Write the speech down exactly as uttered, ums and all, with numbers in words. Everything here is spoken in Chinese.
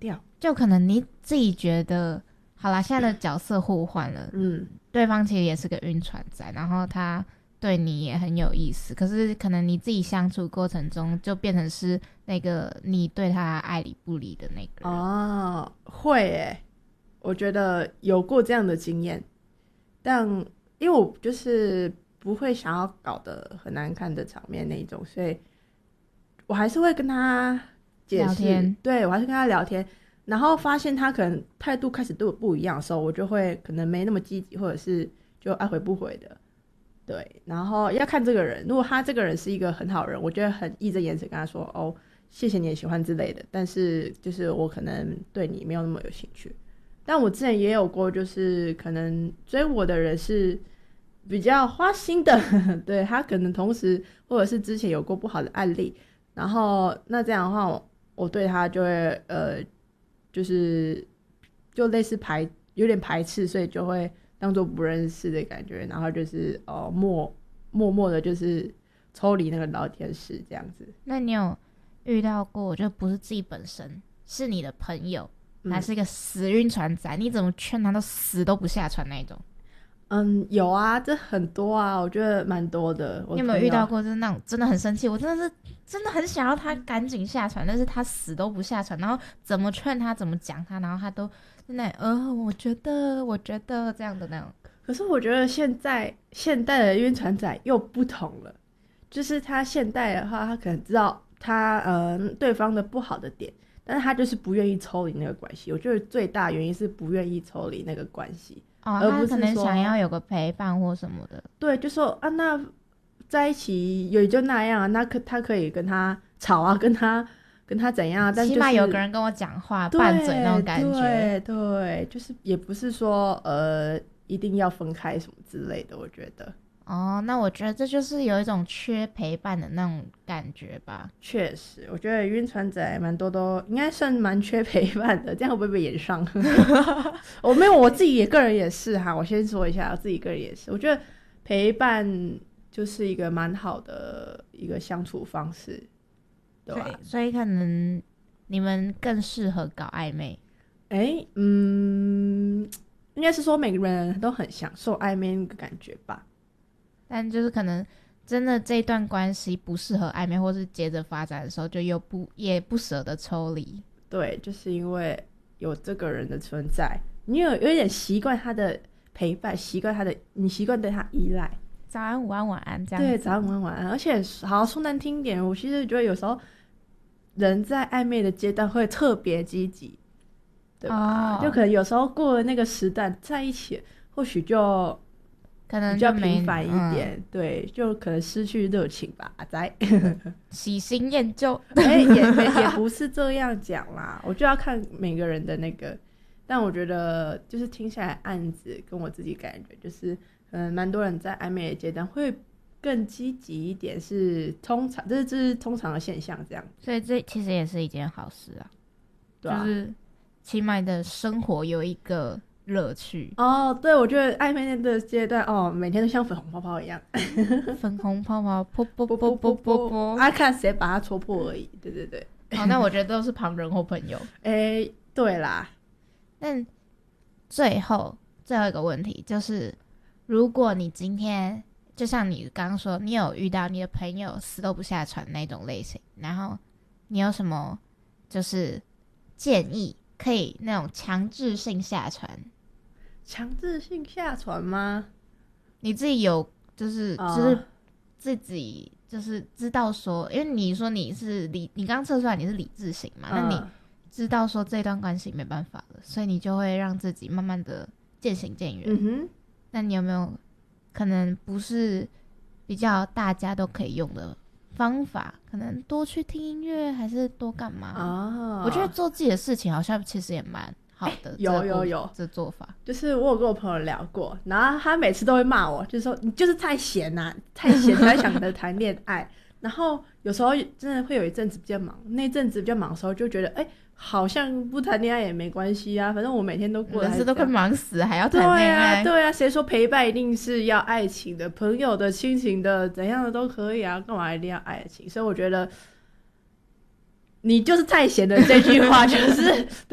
掉。 就可能你自己觉得好啦，现在的角色互换了，嗯，对方其实也是个晕船仔，然后他对你也很有意思，可是可能你自己相处过程中就变成是那个你对他爱理不理的那个人。 哦，会耶，我觉得有过这样的经验，但因为我就是不会想要搞得很难看的场面那一种，所以我还是会跟他解释， 聊天， 对，我还是跟他聊天，然后发现他可能态度开始对我不一样的时候，我就会可能没那么积极，或者是就爱回不回的。对，然后要看这个人，如果他这个人是一个很好人，我就会很义正言辞跟他说，哦，谢谢你的喜欢之类的，但是就是我可能对你没有那么有兴趣。但我之前也有过，就是可能追我的人是比较花心的对，他可能同时或者是之前有过不好的案例，然后那这样的话 我, 我对他就会呃就是就类似排有点排斥，所以就会当做不认识的感觉，然后就是哦默默默的就是抽离那个聊天室这样子。 那你有遇到过就不是自己本身，是你的朋友，还是一个死晕船仔、嗯、你怎么劝他都死都不下船那种？ 嗯，有啊，这很多啊，我觉得蛮多的。 你有没有遇到过就是那种真的很生气，我真的是真的很想要他赶紧下船，但是他死都不下船，然后怎么劝他怎么讲他，然后他都真的呃我觉得我觉得这样的那种。 可是我觉得现在现代的晕船仔又不同了，就是他现代的话他可能知道他呃对方的不好的点，但是他就是不愿意抽离那个关系。我觉得最大原因是不愿意抽离那个关系， 哦，而不是他可能想要有个陪伴或什么的。 对，就说啊，那在一起也就那样啊，那可他可以跟他吵啊，跟他跟他怎样啊，但、就是、 起码有个人跟我讲话拌嘴那种感觉。 对对，就是也不是说呃一定要分开什么之类的，我觉得。 哦，那我觉得这就是有一种缺陪伴的那种感觉吧。 确实，我觉得晕船仔蛮多都应该算蛮缺陪伴的，这样会不会被演上？我没有，我自己也个人也是哈。我先说一下，我自己个人也是，我觉得陪伴就是一个蛮好的一个相处方式，对吧？ 对，所以可能你们更适合搞暧昧。 哎，嗯，应该是说每个人都很享受暧昧那个感觉吧。 但就是可能真的这段关系不适合暧昧或是接着发展的时候，就又不也不舍得抽离。 对，就是因为有这个人的存在，你有有点习惯他的陪伴，习惯他的，你习惯对他依赖。 早安午安晚安这样子。 对，早安午安晚安。而且好说难听点，我其实觉得有时候人在暧昧的阶段会特别积极，对吧、哦、就可能有时候过了那个时段在一起，或许就可能比较平凡一点、嗯、对，就可能失去热情吧，在喜新厌旧。 哎、欸，也也不是这样讲啦，我就要看每个人的那个，但我觉得就是听下来案子跟我自己感觉就是嗯，蛮多人在暧昧的阶段会更积极一点，是通常这是这是通常的现象这样， 所以这其实也是一件好事啊， 对啊， 就是起码的生活有一个乐趣哦。对，我觉得暧昧的阶段哦，每天都像粉红泡泡一样， 粉红泡泡啵啵啵啵啵啵， 啊，看谁把它戳破而已。对对对。 哦，那我觉得都是旁人或朋友。 哎、欸，对啦。 但最后最后一个问题就是，如果你今天就像你刚刚说，你有遇到你的朋友死都不下船那种类型，然后你有什么就是建议可以那种强制性下船？ 强制性下船吗？ 你自己有就是、uh, 就是自己就是知道说，因为你说你是理，你刚测出来你是理智型嘛， uh, 那你知道说这段关系没办法了，所以你就会让自己慢慢的渐行渐远。嗯哼，那你有没有可能不是比较大家都可以用的方法，可能多去听音乐还是多干嘛啊、oh. 我觉得做自己的事情好像其实也蛮好的、欸、 有有有这做法， 就是我有跟我朋友聊过，然后他每次都会骂我，就是说你就是太闲啊，太闲才想着谈恋爱然后有时候真的会有一阵子比较忙，那阵子比较忙的时候就觉得哎、欸，好像不谈恋爱也没关系啊，反正我每天都过来， 人生都快忙死还要谈恋爱。 对啊对啊，谁说陪伴一定是要爱情的，朋友的亲情的怎样的都可以啊，干嘛一定要爱情？所以我觉得你就是太闲的这句话就是